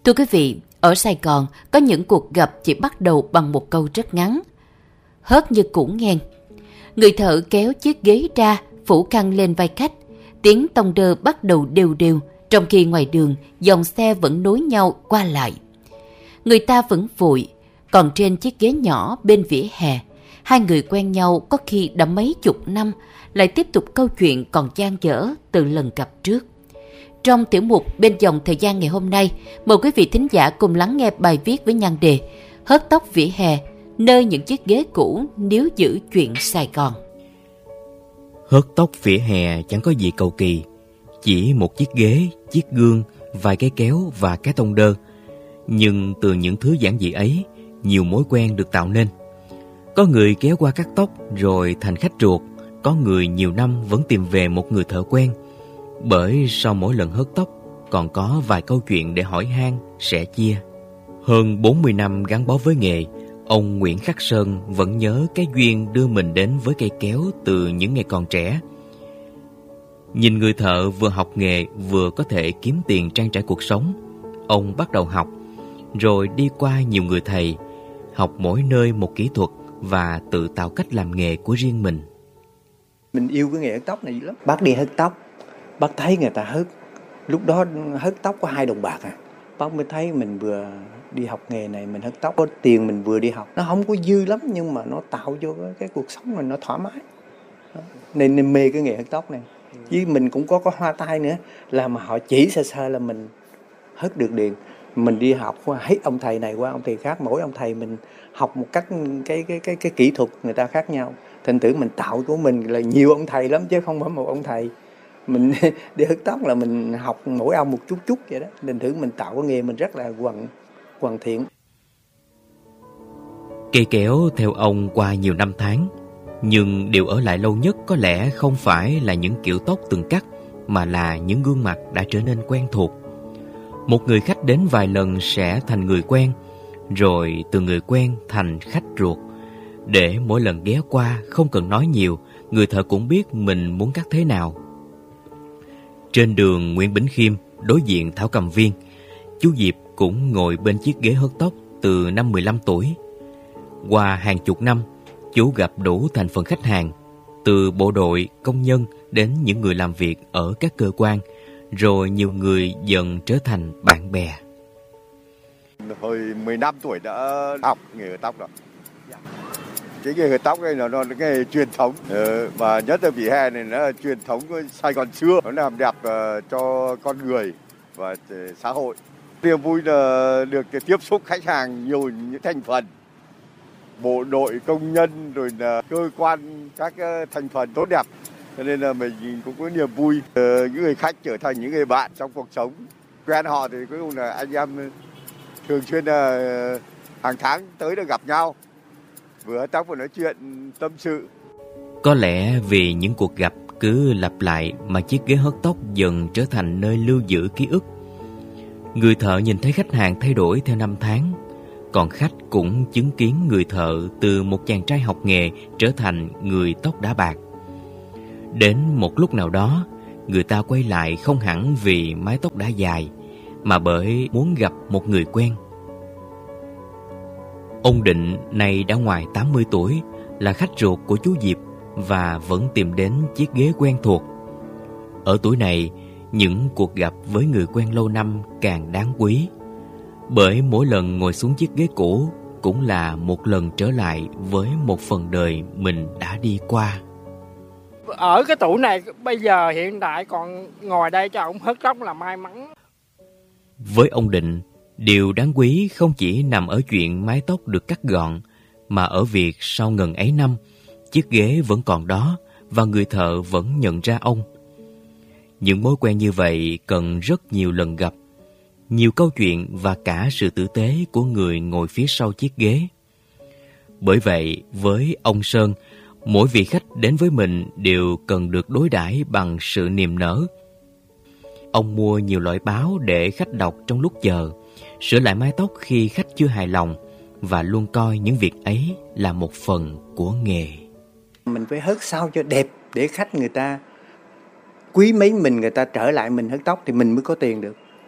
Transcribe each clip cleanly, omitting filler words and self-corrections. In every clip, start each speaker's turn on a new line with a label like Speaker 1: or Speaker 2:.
Speaker 1: Thưa quý vị, ở Sài Gòn có những cuộc gặp chỉ bắt đầu bằng một câu rất ngắn. Hớt như củ nghen. Người thợ kéo chiếc ghế ra, phủ khăn lên vai khách. Tiếng tông đơ bắt đầu đều đều, trong khi ngoài đường dòng xe vẫn nối nhau qua lại. Người ta vẫn vội, còn trên chiếc ghế nhỏ bên vỉa hè, hai người quen nhau có khi đã mấy chục năm, lại tiếp tục câu chuyện còn dang dở từ lần gặp trước. Trong tiểu mục Bên dòng thời gian ngày hôm nay, mời quý vị thính giả cùng lắng nghe bài viết với nhan đề Hớt tóc vỉa hè, nơi những chiếc ghế cũ níu giữ chuyện Sài Gòn.
Speaker 2: Hớt tóc vỉa hè chẳng có gì cầu kỳ, chỉ một chiếc ghế, chiếc gương, vài cái kéo và cái tông đơ. Nhưng từ những thứ giản dị ấy, nhiều mối quen được tạo nên. Có người kéo qua cắt tóc rồi thành khách ruột, có người nhiều năm vẫn tìm về một người thợ quen. Bởi sau mỗi lần hớt tóc, còn có vài câu chuyện để hỏi han, sẻ chia. Hơn 40 năm gắn bó với nghề, ông Nguyễn Khắc Sơn vẫn nhớ cái duyên đưa mình đến với cây kéo từ những ngày còn trẻ. Nhìn người thợ vừa học nghề vừa có thể kiếm tiền trang trải cuộc sống, ông bắt đầu học, rồi đi qua nhiều người thầy, học mỗi nơi một kỹ thuật và tự tạo cách làm nghề của riêng mình.
Speaker 3: Mình yêu cái nghề hớt tóc này lắm. Bác đi hớt tóc, bác thấy người ta hớt. Lúc đó hớt tóc có 2 đồng bạc à. Bác mới thấy mình vừa đi học nghề này, mình hớt tóc có tiền, mình vừa đi học. Nó không có dư lắm nhưng mà nó tạo cho cái cuộc sống mình nó thoải mái. Nên mê cái nghề hớt tóc này. Chứ mình cũng có hoa tai nữa, là mà họ chỉ sơ sơ là mình hớt được liền. Mình đi học hết ông thầy này qua ông thầy khác, mỗi ông thầy mình học một cách cái kỹ thuật người ta khác nhau. Thành thử mình tạo của mình là nhiều ông thầy lắm chứ không phải một ông thầy. Mình đi hớt tóc là mình học mỗi ông một chút vậy đó. Thành thử mình tạo cái nghề mình rất là hoàn thiện.
Speaker 2: Cây kéo theo ông qua nhiều năm tháng, nhưng điều ở lại lâu nhất có lẽ không phải là những kiểu tóc từng cắt, mà là những gương mặt đã trở nên quen thuộc. Một người khách đến vài lần sẽ thành người quen, rồi từ người quen thành khách ruột. Để mỗi lần ghé qua không cần nói nhiều, người thợ cũng biết mình muốn cắt thế nào. Trên đường Nguyễn Bỉnh Khiêm, đối diện Thảo Cầm Viên, chú Diệp cũng ngồi bên chiếc ghế hớt tóc từ năm 15 tuổi. Qua hàng chục năm, chú gặp đủ thành phần khách hàng, từ bộ đội, công nhân đến những người làm việc ở các cơ quan, rồi nhiều người dần trở thành bạn bè.
Speaker 4: Hồi 15 tuổi đã học nghề hớt tóc rồi. Cái nghề hớt tóc này nó là nghề truyền thống, và nhất là vỉa hè này nó là truyền thống của Sài Gòn xưa. Nó làm đẹp cho con người và xã hội. Niềm vui là được tiếp xúc khách hàng nhiều những thành phần, bộ đội, công nhân, rồi là cơ quan, các thành phần tốt đẹp. Cho nên là mình cũng có niềm vui. Những người khách trở thành những người bạn trong cuộc sống. Quen họ thì cuối cùng là anh em thường xuyên là hàng tháng tới được gặp nhau, vừa tóc vừa nói chuyện tâm sự.
Speaker 2: Có lẽ vì những cuộc gặp cứ lặp lại mà chiếc ghế hớt tóc dần trở thành nơi lưu giữ ký ức. Người thợ nhìn thấy khách hàng thay đổi theo năm tháng, còn khách cũng chứng kiến người thợ từ một chàng trai học nghề trở thành người tóc đã bạc. Đến một lúc nào đó, người ta quay lại không hẳn vì mái tóc đã dài, mà bởi muốn gặp một người quen. Ông Định nay đã ngoài 80 tuổi, là khách ruột của chú Diệp và vẫn tìm đến chiếc ghế quen thuộc. Ở tuổi này, những cuộc gặp với người quen lâu năm càng đáng quý, bởi mỗi lần ngồi xuống chiếc ghế cũ cũng là một lần trở lại với một phần đời mình đã đi qua.
Speaker 5: Ở cái tuổi này bây giờ hiện tại còn ngồi đây cho ông hớt tóc là may mắn.
Speaker 2: Với ông Định, điều đáng quý không chỉ nằm ở chuyện mái tóc được cắt gọn, mà ở việc sau ngần ấy năm, chiếc ghế vẫn còn đó và người thợ vẫn nhận ra ông. Những mối quen như vậy cần rất nhiều lần gặp, nhiều câu chuyện và cả sự tử tế của người ngồi phía sau chiếc ghế. Bởi vậy, với ông Sơn, mỗi vị khách đến với mình đều cần được đối đãi bằng sự niềm nở. Ông mua nhiều loại báo để khách đọc trong lúc chờ, sửa lại mái tóc khi khách chưa hài lòng, và luôn coi những việc ấy là một phần của nghề.
Speaker 3: Mình phải hớt sao cho đẹp để khách người ta quý mến mình, người ta trở lại mình hớt tóc thì mình mới có tiền được.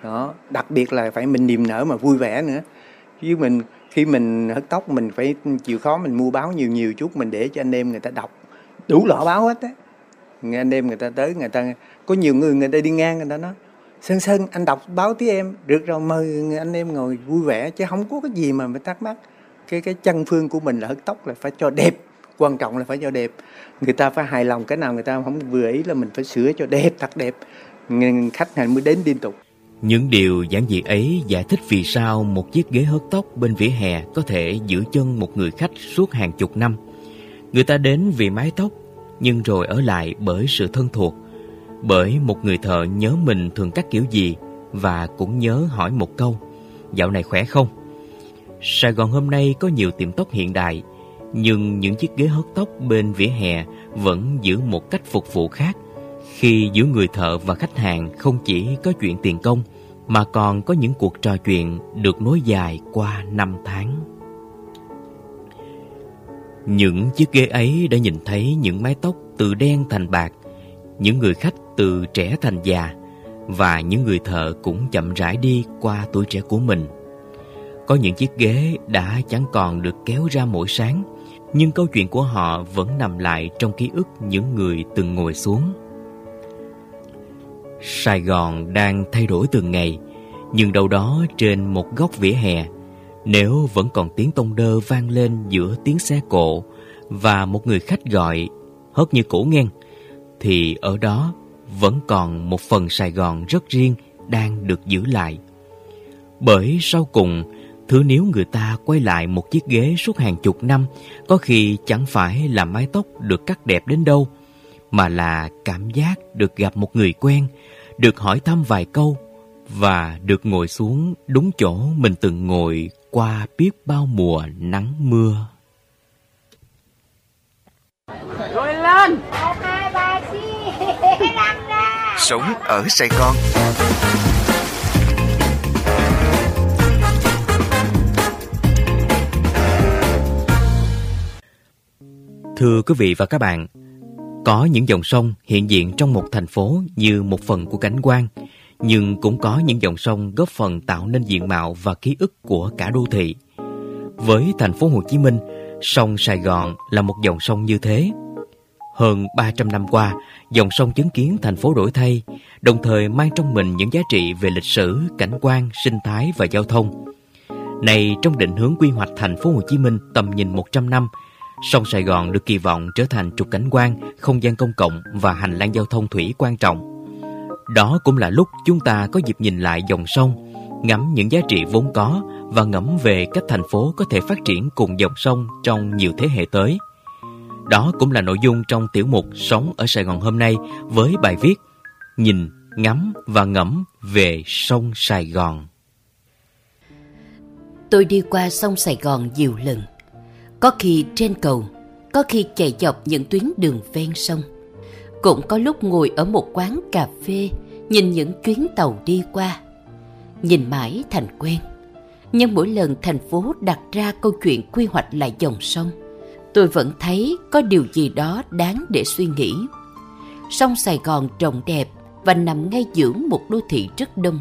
Speaker 3: Đó, đặc biệt là phải mình niềm nở mà vui vẻ nữa. Chứ mình khi mình hớt tóc mình phải chịu khó mình mua báo nhiều nhiều chút, mình để cho anh em người ta đọc đủ loại báo hết á. Anh em người ta tới, người ta có nhiều người ta đi ngang, người ta nói Sơn anh đọc báo tí em, được rồi mời anh em ngồi vui vẻ, chứ không có cái gì mà phải thắc mắc. Cái chân phương của mình là hớt tóc là phải cho đẹp, quan trọng là phải cho đẹp. Người ta phải hài lòng, cái nào người ta không vừa ý là mình phải sửa cho đẹp, thật đẹp, khách hàng mới đến liên tục.
Speaker 2: Những điều giản dị ấy giải thích vì sao một chiếc ghế hớt tóc bên vỉa hè có thể giữ chân một người khách suốt hàng chục năm. Người ta đến vì mái tóc, nhưng rồi ở lại bởi sự thân thuộc, bởi một người thợ nhớ mình thường cắt kiểu gì và cũng nhớ hỏi một câu: dạo này khỏe không? Sài Gòn hôm nay có nhiều tiệm tóc hiện đại, nhưng những chiếc ghế hớt tóc bên vỉa hè vẫn giữ một cách phục vụ khác, khi giữa người thợ và khách hàng không chỉ có chuyện tiền công, mà còn có những cuộc trò chuyện được nối dài qua năm tháng. Những chiếc ghế ấy đã nhìn thấy những mái tóc từ đen thành bạc, những người khách từ trẻ thành già, và những người thợ cũng chậm rãi đi qua tuổi trẻ của mình. Có những chiếc ghế đã chẳng còn được kéo ra mỗi sáng, nhưng câu chuyện của họ vẫn nằm lại trong ký ức những người từng ngồi xuống. Sài Gòn đang thay đổi từng ngày, nhưng đâu đó trên một góc vỉa hè, nếu vẫn còn tiếng tông đơ vang lên giữa tiếng xe cộ và một người khách gọi hớt như cũ nghe, thì ở đó vẫn còn một phần Sài Gòn rất riêng đang được giữ lại. Bởi sau cùng, thứ nếu người ta quay lại một chiếc ghế suốt hàng chục năm, có khi chẳng phải là mái tóc được cắt đẹp đến đâu, mà là cảm giác được gặp một người quen, được hỏi thăm vài câu, và được ngồi xuống đúng chỗ mình từng ngồi qua biết bao mùa nắng mưa.
Speaker 6: Rồi lên! 1, 2, 3,
Speaker 7: Sống ở Sài Gòn.
Speaker 2: Thưa quý vị và các bạn, có những dòng sông hiện diện trong một thành phố như một phần của cảnh quan, nhưng cũng có những dòng sông góp phần tạo nên diện mạo và ký ức của cả đô thị. Với thành phố Hồ Chí Minh, sông Sài Gòn là một dòng sông như thế. Hơn 300 năm qua, dòng sông chứng kiến thành phố đổi thay, đồng thời mang trong mình những giá trị về lịch sử, cảnh quan, sinh thái và giao thông. Này, trong định hướng quy hoạch thành phố Hồ Chí Minh tầm nhìn 100 năm, sông Sài Gòn được kỳ vọng trở thành trục cảnh quan, không gian công cộng và hành lang giao thông thủy quan trọng. Đó cũng là lúc chúng ta có dịp nhìn lại dòng sông, ngắm những giá trị vốn có và ngẫm về cách thành phố có thể phát triển cùng dòng sông trong nhiều thế hệ tới. Đó cũng là nội dung trong tiểu mục Sống ở Sài Gòn hôm nay với bài viết Nhìn, ngắm và ngẫm về sông Sài Gòn.
Speaker 1: Tôi đi qua sông Sài Gòn nhiều lần, có khi trên cầu, có khi chạy dọc những tuyến đường ven sông. Cũng có lúc ngồi ở một quán cà phê, nhìn những chuyến tàu đi qua. Nhìn mãi thành quen. Nhưng mỗi lần thành phố đặt ra câu chuyện quy hoạch lại dòng sông, tôi vẫn thấy có điều gì đó đáng để suy nghĩ. Sông Sài Gòn rộng đẹp và nằm ngay giữa một đô thị rất đông